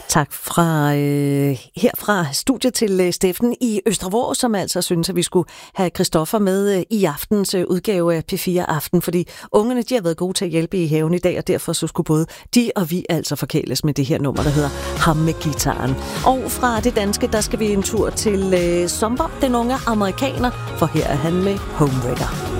Tak her fra studiet til Steffen i Østervrå, som altså synes, at vi skulle have Christoffer med i aftens udgave af P4 Aften, fordi ungerne, de har været gode til at hjælpe i haven i dag, og derfor så skulle både de og vi altså forkæles med det her nummer, der hedder Ham med gitaren. Og fra det danske, der skal vi en tur til Zomber, den unge amerikaner, for her er han med Homewrecker.